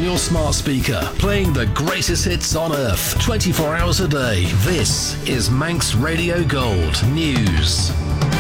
on your smart speaker, playing the greatest hits on earth, 24 hours a day. This is Manx Radio Gold News.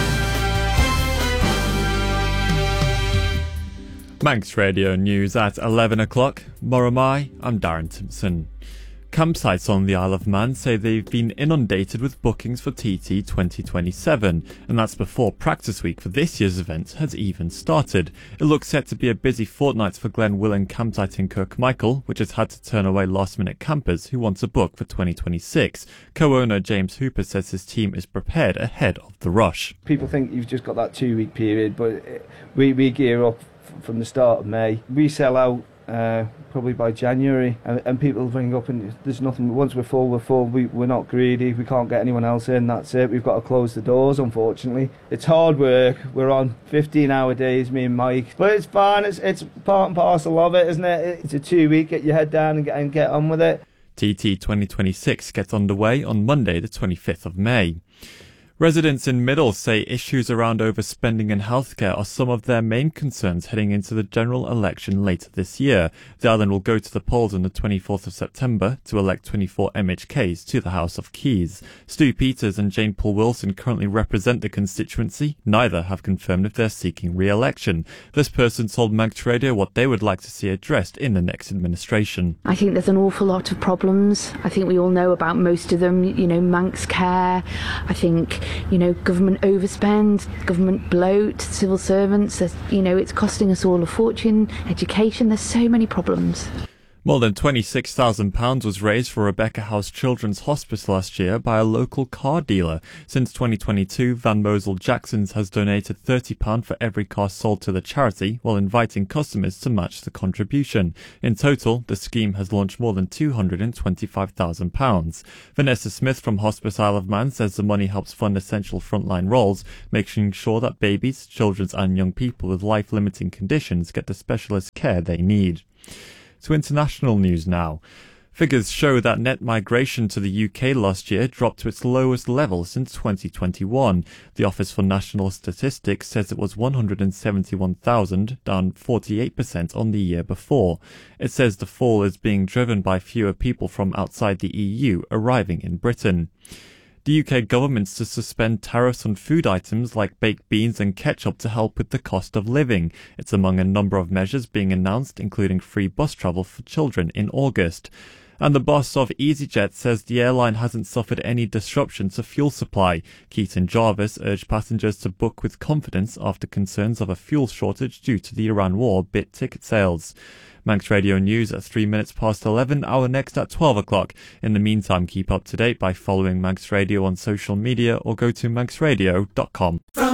Manx Radio News at 11 o'clock. Moromai, I'm Darren Timpson. Campsites on the Isle of Man say they've been inundated with bookings for TT 2027, and that's before practice week for this year's event has even started. It looks set to be a busy fortnight for Glen Willen Campsite in Kirkmichael, which has had to turn away last-minute campers who want to book for 2026. Co-owner James Hooper says his team is prepared ahead of the rush. People think you've just got that 2-week period, but we gear up from the start of May. We sell out probably by January, and people ring up and there's nothing. Once we're full, we're not greedy. We can't get anyone else in, that's it. We've got to close the doors, unfortunately. It's hard work. We're on 15-hour days, me and Mike, but it's fine. It's part and parcel of it, isn't it? It's a 2-week, get your head down and get on with it. TT 2026 gets underway on Monday the 25th of May. Residents in Middle say issues around overspending in healthcare are some of their main concerns heading into the general election later this year. The island will go to the polls on the 24th of September to elect 24 MHKs to the House of Keys. Stu Peters and Jane Paul Wilson currently represent the constituency. Neither have confirmed if they're seeking re-election. This person told Manx Radio what they would like to see addressed in the next administration. I think there's an awful lot of problems. I think we all know about most of them. Manx care. I think government overspend, government bloat, civil servants, it's costing us all a fortune, education, there's so many problems. More than £26,000 was raised for Rebecca House Children's Hospice last year by a local car dealer. Since 2022, Van Mosel Jacksons has donated £30 for every car sold to the charity, while inviting customers to match the contribution. In total, the scheme has launched more than £225,000. Vanessa Smith from Hospice Isle of Man says the money helps fund essential frontline roles, making sure that babies, children and young people with life-limiting conditions get the specialist care they need. To international news now. Figures show that net migration to the UK last year dropped to its lowest level since 2021. The Office for National Statistics says it was 171,000, down 48% on the year before. It says the fall is being driven by fewer people from outside the EU arriving in Britain. The UK government's to suspend tariffs on food items like baked beans and ketchup to help with the cost of living. It's among a number of measures being announced, including free bus travel for children in August. And the boss of EasyJet says the airline hasn't suffered any disruption to fuel supply. Keaton Jarvis urged passengers to book with confidence after concerns of a fuel shortage due to the Iran war bit ticket sales. Manx Radio News at 3 minutes past 11, our next at 12 o'clock. In the meantime, keep up to date by following Manx Radio on social media or go to manxradio.com.